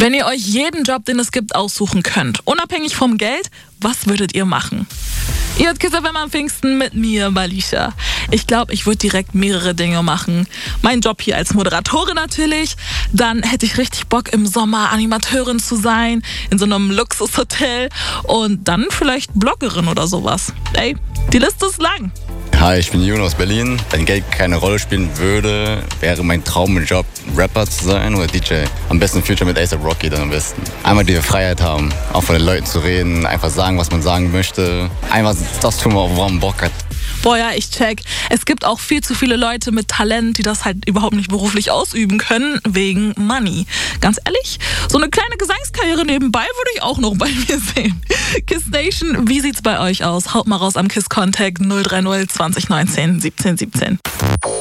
Wenn ihr euch jeden Job, den es gibt, aussuchen könnt, unabhängig vom Geld, was würdet ihr machen? Ihr hört Kiss FM am Pfingsten mit mir, Malisha. Ich glaube, ich würde direkt mehrere Dinge machen. Mein Job hier als Moderatorin natürlich. Dann hätte ich richtig Bock, im Sommer Animateurin zu sein, in so einem Luxushotel. Und dann vielleicht Bloggerin oder sowas. Ey, die Liste ist lang. Hi, ich bin Juno aus Berlin. Wenn Geld keine Rolle spielen würde, wäre mein Traumjob, Rapper zu sein oder DJ. Am besten Future mit A$AP Rocky dann am besten. Einmal die Freiheit haben, auch von den Leuten zu reden, einfach sagen, was man sagen möchte. Einfach das tun, worauf man Bock hat. Boah, ja, ich check. Es gibt auch viel zu viele Leute mit Talent, die das halt überhaupt nicht beruflich ausüben können, wegen Money. Ganz ehrlich, so eine kleine Gesangskarriere nebenbei würde ich auch noch bei mir sehen. Kiss Nation, wie sieht's bei euch aus? Haut mal raus am Kiss Contact 030 2019 17 17.